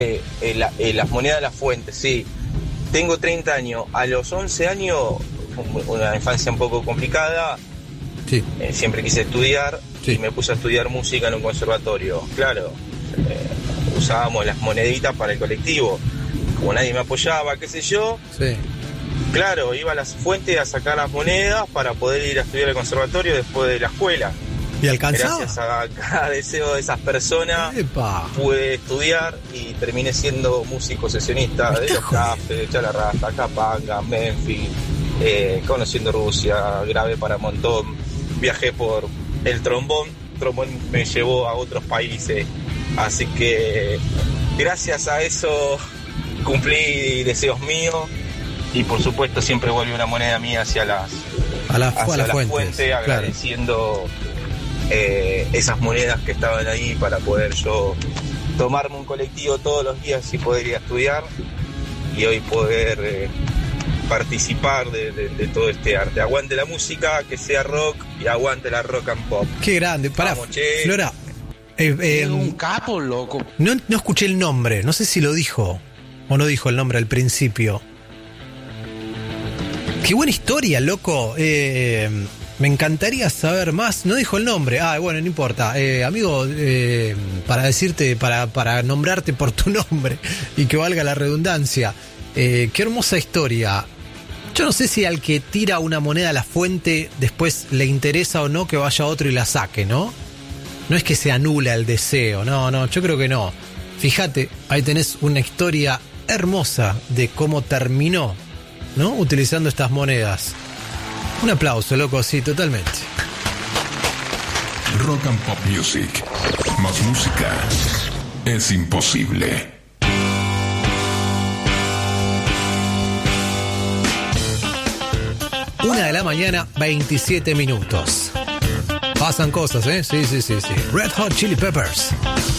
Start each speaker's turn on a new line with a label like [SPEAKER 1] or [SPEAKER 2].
[SPEAKER 1] Las monedas de la fuente, sí. Tengo 30 años. A los 11 años, una infancia un poco complicada.
[SPEAKER 2] Sí.
[SPEAKER 1] Siempre quise estudiar, sí. Y me puse a estudiar música en un conservatorio. Claro, usábamos las moneditas para el colectivo. Como nadie me apoyaba, qué sé yo.
[SPEAKER 2] Sí.
[SPEAKER 1] Claro, iba a las fuentes a sacar las monedas para poder ir a estudiar al conservatorio después de la escuela.
[SPEAKER 2] ¿Y alcanzaba?
[SPEAKER 1] Gracias a cada deseo de esas personas,
[SPEAKER 2] ¡epa!,
[SPEAKER 1] pude estudiar y terminé siendo músico sesionista de Los Cafés, de Chalarrasta, Capanga, Memphis, conociendo Rusia, grabé para un montón, viajé por el trombón me llevó a otros países, así que gracias a eso cumplí deseos míos y por supuesto siempre volví una moneda mía hacia la fuente, agradeciendo esas monedas que estaban ahí para poder yo tomarme un colectivo todos los días y poder ir a estudiar y hoy poder participar de todo este arte. Aguante la música, que sea rock y aguante la rock and pop.
[SPEAKER 2] Qué grande. Pará, Flora,
[SPEAKER 3] un capo, loco.
[SPEAKER 2] No escuché el nombre, no sé si lo dijo o no dijo el nombre al principio. Qué buena historia, loco. Me encantaría saber más. No dijo el nombre. Bueno, no importa. Amigo, para decirte, para nombrarte por tu nombre y que valga la redundancia. Qué hermosa historia. Yo no sé si al que tira una moneda a la fuente después le interesa o no que vaya otro y la saque, ¿no? No es que se anula el deseo. No, yo creo que no. Fíjate, ahí tenés una historia hermosa de cómo terminó, ¿no? Utilizando estas monedas. Un aplauso, loco, sí, totalmente.
[SPEAKER 4] Rock and Pop Music. Más música es imposible.
[SPEAKER 2] 1:00 a.m, 27 minutos. Pasan cosas, ¿eh? Sí. Red Hot Chili Peppers.